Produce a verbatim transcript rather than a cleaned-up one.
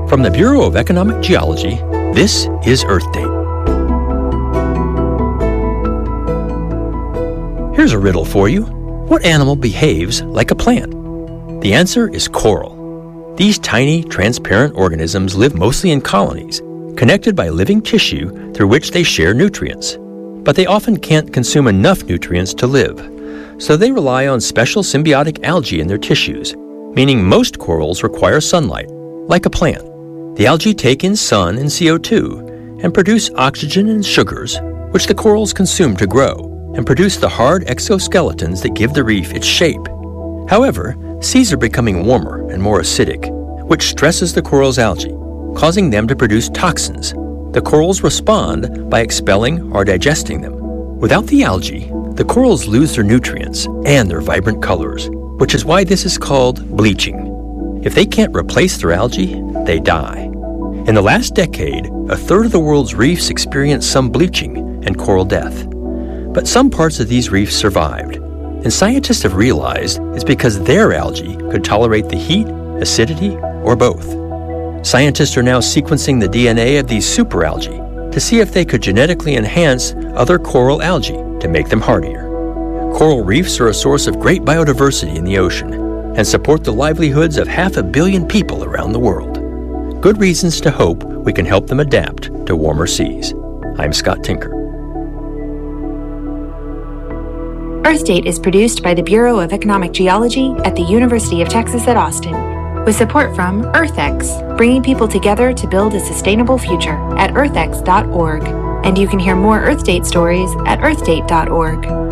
From the Bureau of Economic Geology, this is Earth Date. Here's a riddle for you. What animal behaves like a plant? The answer is coral. These tiny, transparent organisms live mostly in colonies, connected by living tissue through which they share nutrients. But they often can't consume enough nutrients to live, so they rely on special symbiotic algae in their tissues, meaning most corals require sunlight, like a plant. The algae take in sun and C O two and produce oxygen and sugars, which the corals consume to grow, and produce the hard exoskeletons that give the reef its shape. However, seas are becoming warmer and more acidic, which stresses the corals' algae, causing them to produce toxins. The corals respond by expelling or digesting them. Without the algae, the corals lose their nutrients and their vibrant colors, which is why this is called bleaching. If they can't replace their algae, they die. In the last decade, a third of the world's reefs experienced some bleaching and coral death. But some parts of these reefs survived, and scientists have realized it's because their algae could tolerate the heat, acidity, or both. Scientists are now sequencing the D N A of these superalgae to see if they could genetically enhance other coral algae to make them hardier. Coral reefs are a source of great biodiversity in the ocean and support the livelihoods of half a billion people around the world. Good reasons to hope we can help them adapt to warmer seas. I'm Scott Tinker. Earth Date is produced by the Bureau of Economic Geology at the University of Texas at Austin, with support from EarthX, bringing people together to build a sustainable future at earth x dot org. And you can hear more Earth Date stories at earth date dot org.